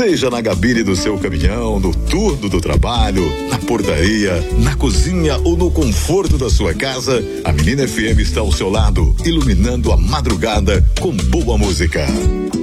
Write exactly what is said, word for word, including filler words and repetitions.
Seja na gabine do seu caminhão, no turno do trabalho, na portaria, na cozinha ou no conforto da sua casa, a Menina F M está ao seu lado, iluminando a madrugada com boa música.